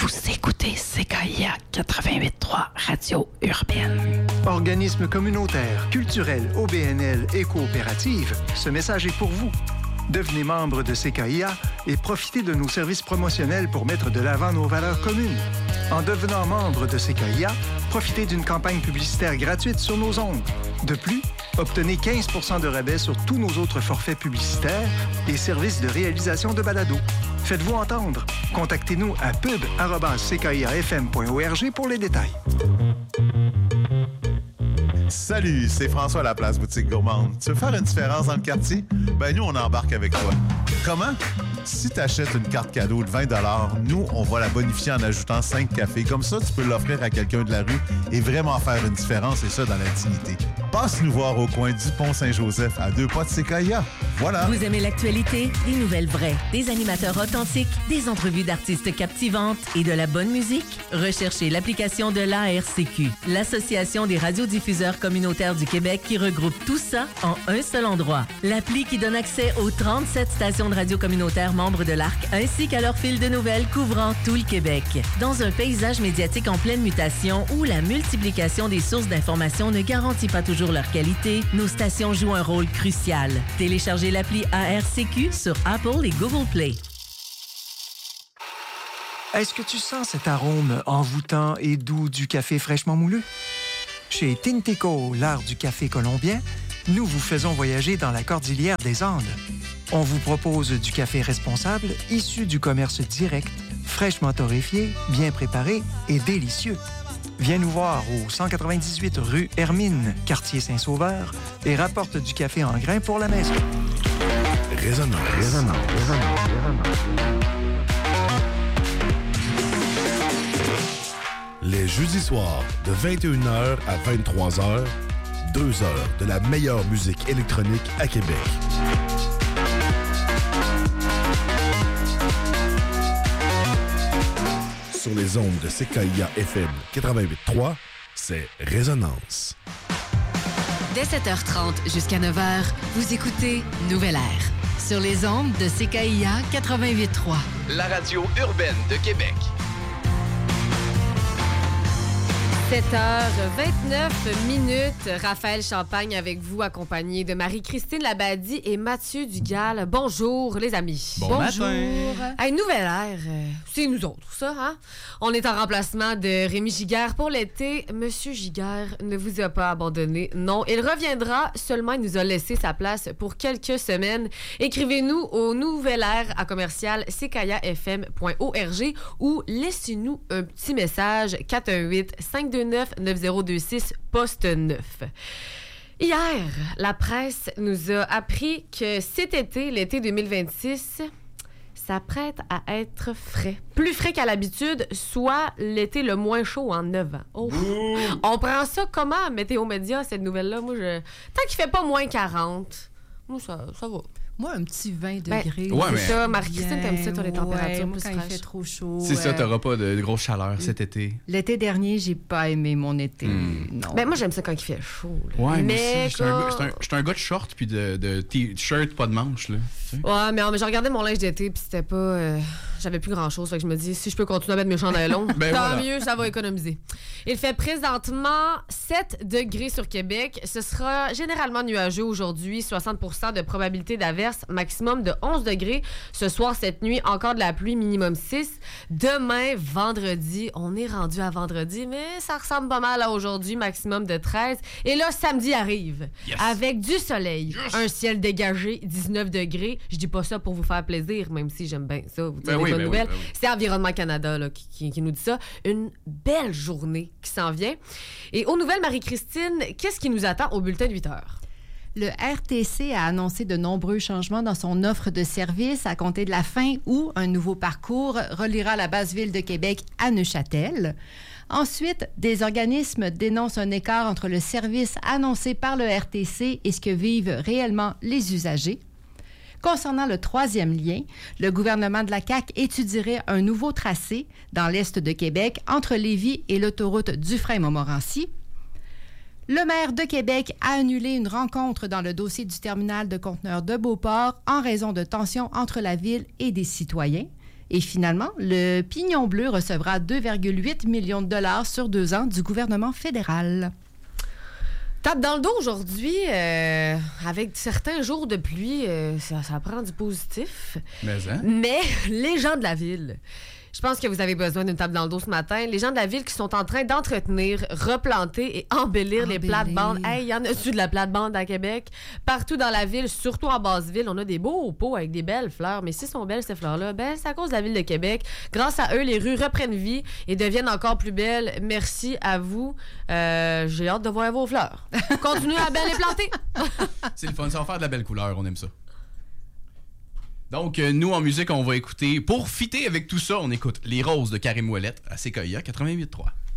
Vous écoutez CKIA 88.3 Radio Urbaine. Organisme communautaire, culturel, OBNL et coopérative, ce message est pour vous. Devenez membre de CKIA et profitez de nos services promotionnels pour mettre de l'avant nos valeurs communes. En devenant membre de CKIA, profitez d'une campagne publicitaire gratuite sur nos ondes. De plus, obtenez 15 % de rabais sur tous nos autres forfaits publicitaires et services de réalisation de balados. Faites-vous entendre. Contactez-nous à pub@ckiafm.org pour les détails. Salut, c'est François à la Place Boutique Gourmande. Tu veux faire une différence dans le quartier? Ben nous, on embarque avec toi. Comment? Si tu achètes une carte cadeau de 20 $, nous, on va la bonifier en ajoutant 5 cafés. Comme ça, tu peux l'offrir à quelqu'un de la rue et vraiment faire une différence, et ça dans l'intimité. Passe nous voir au coin du Pont-Saint-Joseph, à 2 pas de CKIA. Voilà. Vous aimez l'actualité? Des nouvelles vraies, des animateurs authentiques, des entrevues d'artistes captivantes et de la bonne musique? Recherchez l'application de l'ARCQ, l'Association des radiodiffuseurs communautaires du Québec, qui regroupe tout ça en un seul endroit. L'appli qui donne accès aux 37 stations de radio communautaires membres de l'ARC, ainsi qu'à leur fil de nouvelles couvrant tout le Québec. Dans un paysage médiatique en pleine mutation où la multiplication des sources d'information ne garantit pas toujours leur qualité, nos stations jouent un rôle crucial. Téléchargez l'appli ARCQ sur Apple et Google Play. Est-ce que tu sens cet arôme envoûtant et doux du café fraîchement moulu? Chez Tinteco, l'art du café colombien, nous vous faisons voyager dans la cordillère des Andes. On vous propose du café responsable, issu du commerce direct, fraîchement torréfié, bien préparé et délicieux. Viens nous voir au 198 rue Hermine, quartier Saint-Sauveur, et rapporte du café en grains pour la maison. Résonance. Les jeudis soirs, de 21h à 23h, 2 heures de la meilleure musique électronique à Québec. Sur les ondes de CKIA FM 88.3, c'est Résonance. Dès 7h30 jusqu'à 9h, vous écoutez Nouvelle Air. Sur les ondes de CKIA 88.3. La radio urbaine de Québec. 7h29. Raphaël Champagne avec vous, accompagné de Marie-Christine Labadie et Mathieu Dugal. Bonjour, les amis. Bonjour. Matin. Hey, Nouvelle Air, c'est nous autres, ça, hein? On est en remplacement de Rémi Giguère pour l'été. Monsieur Giguère ne vous a pas abandonné. Non, il reviendra. Seulement, il nous a laissé sa place pour quelques semaines. Écrivez-nous au Nouvelle Air à commercial ckiafm.org ou laissez-nous un petit message 418-529-9026, poste 9. Hier, la presse nous a appris que cet été, l'été 2026, s'apprête à être frais. Plus frais qu'à l'habitude, soit l'été le moins chaud en 9 ans. Oh. On prend ça comment, Météo Média, cette nouvelle-là? Moi, tant qu'il fait pas moins 40, moi, ça va. Moi, un petit 20 degrés. Ouais, c'est ça. Marie-Christine, t'aimes ça, toi, les températures plus quand fraîches? il fait trop chaud. C'est ça, t'auras pas de grosse chaleur cet été. L'été dernier, j'ai pas aimé mon été. Non. Ben, moi, j'aime ça quand il fait chaud. Là. Ouais, mais je suis un gars de short puis de t-shirt, pas de manches, là. Ouais, mais j'ai regardé mon linge d'été puis c'était pas... j'avais plus grand-chose. Fait que je me dis, si je peux continuer à mettre mes chandails longs, ben tant voilà. mieux, ça va économiser. Il fait présentement 7 degrés sur Québec. Ce sera généralement nuageux aujourd'hui. 60% de probabilité d'averse, maximum de 11 degrés. Ce soir, cette nuit, encore de la pluie, minimum 6. Demain, vendredi, on est rendu à vendredi, mais ça ressemble pas mal à aujourd'hui, maximum de 13. Et là, samedi arrive, avec du soleil, un ciel dégagé, 19 degrés. Je dis pas ça pour vous faire plaisir, même si j'aime bien ça, vous dire des bonnes nouvelles. C'est Environnement Canada là, qui nous dit ça. Une belle journée qui s'en vient. Et aux nouvelles, Marie-Christine, qu'est-ce qui nous attend au bulletin de 8 heures? Le RTC a annoncé de nombreux changements dans son offre de services à compter de la fin août. Un nouveau parcours reliera la base ville de Québec à Neuchâtel. Ensuite, des organismes dénoncent un écart entre le service annoncé par le RTC et ce que vivent réellement les usagers. Concernant le troisième lien, le gouvernement de la CAQ étudierait un nouveau tracé dans l'est de Québec entre Lévis et l'autoroute Dufresne-Montmorency. Le maire de Québec a annulé une rencontre dans le dossier du terminal de conteneurs de Beauport en raison de tensions entre la ville et des citoyens. Et finalement, le Pignon Bleu recevra 2,8 millions de dollars sur 2 ans du gouvernement fédéral. Tape dans le dos aujourd'hui, avec certains jours de pluie, ça prend du positif. Mais les gens de la ville, je pense que vous avez besoin d'une tape dans le dos ce matin. Les gens de la ville qui sont en train d'entretenir, replanter et embellir les plates-bandes. Hey, y en a-tu de la plate-bande à Québec? Partout dans la ville, surtout en Basse-Ville, on a des beaux pots avec des belles fleurs. Mais si sont belles, ces fleurs-là, c'est à cause de la ville de Québec. Grâce à eux, les rues reprennent vie et deviennent encore plus belles. Merci à vous. J'ai hâte de voir vos fleurs. Continuez à bien les planter. C'est le fun, ça va faire de la belle couleur, on aime ça. Donc, nous, en musique, on va écouter, pour fitter avec tout ça, on écoute Les Roses de Karim Ouellet à CKIA 88.3.